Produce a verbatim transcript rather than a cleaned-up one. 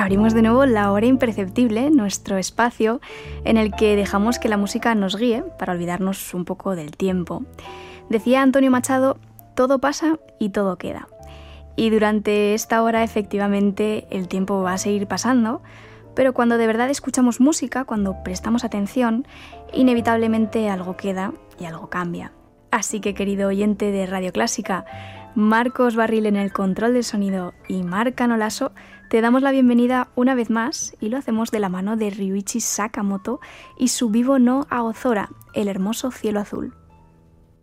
abrimos de nuevo La Hora Imperceptible, nuestro espacio en el que dejamos que la música nos guíe para olvidarnos un poco del tiempo. Decía Antonio Machado, todo pasa y todo queda. Y durante esta hora efectivamente el tiempo va a seguir pasando, pero cuando de verdad escuchamos música, cuando prestamos atención, inevitablemente algo queda y algo cambia. Así que, querido oyente de Radio Clásica, Marcos Barril en el control del sonido y Marc Canolaso, te damos la bienvenida una vez más y lo hacemos de la mano de Ryuichi Sakamoto y su Vivo no Aozora, el hermoso cielo azul.